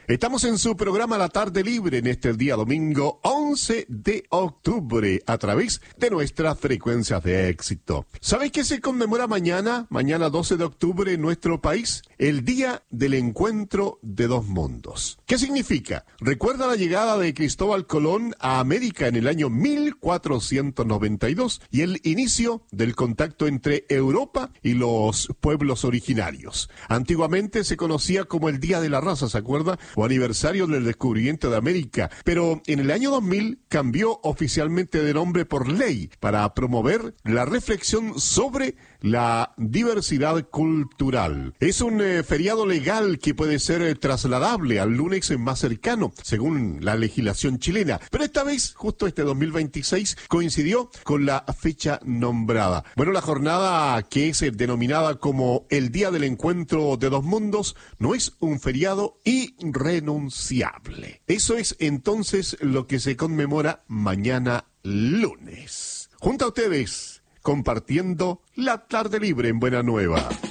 Estamos en su programa La Tarde Libre en este día domingo 11 de octubre a través de nuestras frecuencias de éxito. ¿Sabéis qué se conmemora mañana? Mañana 12 de octubre en nuestro país, el Día del Encuentro de Dos Mundos. ¿Qué significa? Recuerda la llegada de Cristóbal Colón a América en el año 1492 y el inicio del contacto entre Europa y los pueblos originarios. Antiguamente se conocía como el Día de la Raza, ¿se acuerda? O aniversario del descubrimiento de América, pero en el año 2000 cambió oficialmente de nombre por ley para promover la reflexión sobre la diversidad cultural. Es un feriado legal que puede ser trasladable al lunes más cercano, según la legislación chilena, pero esta vez, justo este 2026, coincidió con la fecha nombrada. Bueno, la jornada que es denominada como el Día del Encuentro de Dos Mundos no es un feriado irrenunciable. Eso es entonces lo que se conmemora mañana lunes. Junto a ustedes, compartiendo la tarde libre en Buena Nueva.